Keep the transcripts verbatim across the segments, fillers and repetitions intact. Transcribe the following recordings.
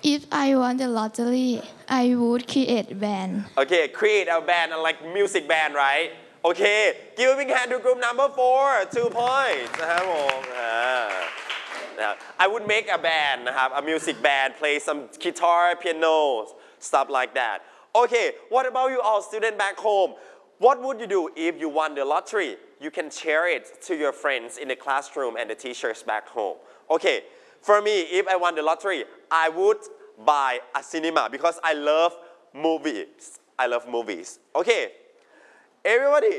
If I won the lottery, I would create a band. Okay, create a band like music band, right? Okay, give a big hand to group number four, two points นะครับผมนะครับ I would make a band นะครับ a music band, play some guitar, piano, stuff like that. Okay, what about you all students back home? What would you do if you won the lottery? You can share it to your friends in the classroom and the teachers back home. Okay, for me, if I won the lottery, I would buy a cinema because I love movies. I love movies. Okay, everybody.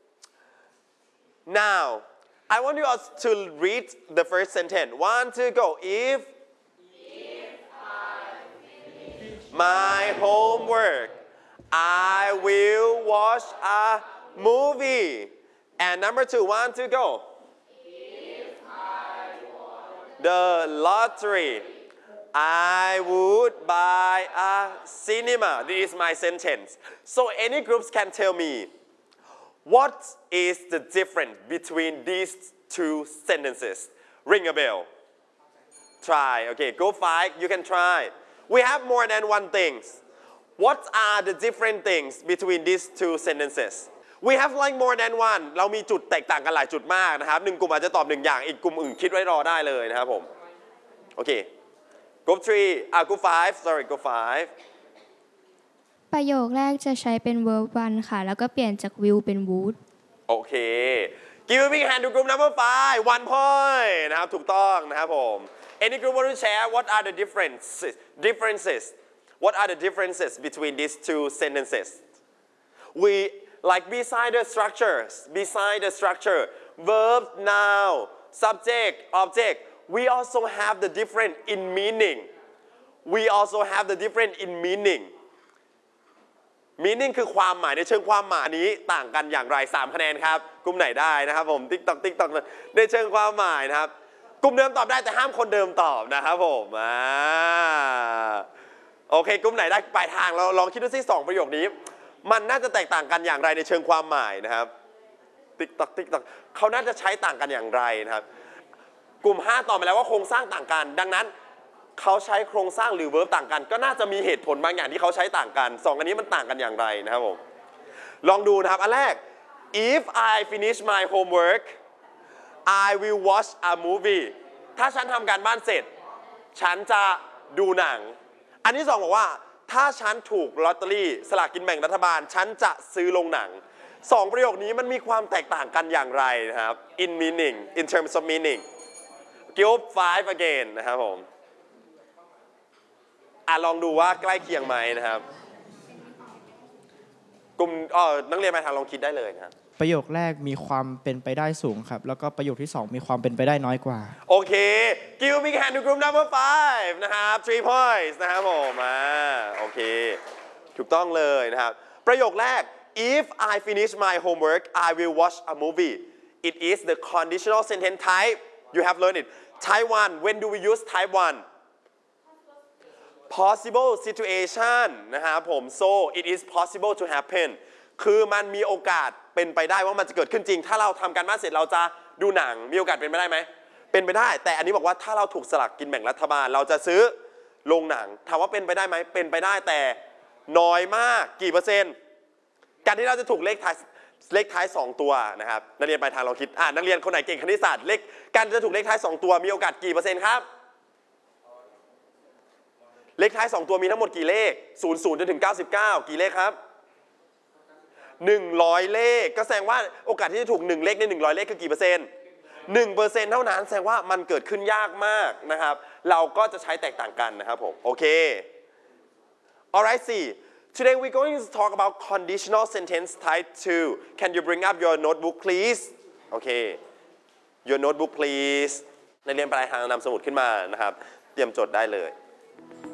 Now, I want you all to read the first sentence. One, two, go. If, if I finish my homework, I will watch a movie. And number two, one, two, go. If I won the lottery, I would buy a cinema. This is my sentence. So any groups can tell me what is the difference between these two sentences? Ring a bell. Try. Okay, go five. You can try. We have more than one thing. What are the different things between these two sentences? We have like more than one เรามีจุดแตกต่างกันหลายจุดมากนะครับหนึ่งกลุ่มอาจจะตอบหนึ่งอย่างอีกกลุ่มอื่นคิดไว้รอได้เลยนะครับผมโอเค group three อ่ะ group five sorry group five ประโยคแรกจะใช้เป็น verb one ค่ะแล้วก็เปลี่ยนจาก will เป็น would โอเค give a big hand to group number five one point นะครับถูกต้องนะครับผม any group want to share what are the differences differences what are the differences between these two sentences we like beside the structures beside the structure verb noun subject object we also have the different in meaning we also have the different in meaning meaning คือความหมายในเชิงความหมายนี้ต่างกันอย่างไรสามคะแนนครับกลุ่มไหนได้นะครับผมติ๊กตอกติ๊กตอกในเชิงความหมายนะครับกลุ่มเดิมตอบได้แต่ห้ามคนเดิมตอบนะครับผมอ่าโอเคกลุ่มไหนได้ปลายทางเราลองคิดดูซิสองประโยคนี้มันน่าจะแตกต่างกันอย่างไรในเชิงความหมายนะครับติ๊กตอกติ๊กตอกเขาน่าจะใช้ต่างกันอย่างไรนะครับกลุ่มห้าตอบมาแล้วว่าโครงสร้างต่างกันดังนั้นเขาใช้โครงสร้างหรือ verb ต่างกันก็น่าจะมีเหตุผลบางอย่างที่เขาใช้ต่างกันสองอันนี้มันต่างกันอย่างไรนะครับผมลองดูนะครับอันแรก if I finish my homework I will watch a movie ถ้าฉันทำการบ้านเสร็จฉันจะดูหนังอันที่สองบอกว่าถ้าฉันถูกลอตเตอรี่สลากกินแบ่งรัฐบาลฉันจะซื้อโรงหนังสองประโยคนี้มันมีความแตกต่างกันอย่างไรนะครับ in meaning in terms of meaning group five again นะครับผมอ่ะลองดูว่าใกล้เคียงไหมนะครับกลุ่มอ๋อนักเรียนมาทางลองคิดได้เลยนะครับประโยคแรกมีความเป็นไปได้สูงครับแล้วก็ประโยคที่สองมีความเป็นไปได้น้อยกว่าโอเค give a big hand to group number five นะครับ three points นะครับผมอ่าโอเคถูกต้องเลยนะครับประโยคแรก if I finish my homework I will watch a movie it is the conditional sentence type you have learned it type one when do we use type one possible situation นะครับผม so it is possible to happen คือมันมีโอกาสเป็นไปได้ว่ามันจะเกิดขึ้นจริงถ้าเราทำการบ้านเสร็จเราจะดูหนังมีโอกาสเป็นไปได้ไหมเป็นไปได้แต่อันนี้บอกว่าถ้าเราถูกสลากกินแบ่งรัฐบาลเราจะซื้อโรงหนังถามว่าเป็นไปได้ไหมเป็นไปได้แต่น้อยมากกี่เปอร์เซ็นต์การที่เราจะถูกเลขท้ายเลขท้ายสองตัวนะครับนักเรียนปลายทางลองคิดอ่านักเรียนคนไหนเก่งคณิตศาสตร์เลขการจะถูกเลขท้ายสองตัวมีโอกาสกี่เปอร์เซ็นต์ครับเลขท้ายสองตัวมีทั้งหมดกี่เลขศูนย์ ศูนย์จนถึงเก้าสิบเก้ากี่เลขครับหนึ่งร้อยเลขก็แสดงว่าโอกาสที่จะถูกหนึ่งเลขในหนึ่งร้อยเลขคือกี่เปอร์เซ็นต์ หนึ่งเปอร์เซ็นต์ เท่านั้นแสดงว่ามันเกิดขึ้นยากมากนะครับเราก็จะใช้แตกต่างกันนะครับผมโอเค alright see today we're going to talk about conditional sentence type two can you bring up your notebook please okay your notebook please นักเรียนปลายทางนำสมุดขึ้นมานะครับเตรียมจดได้เลย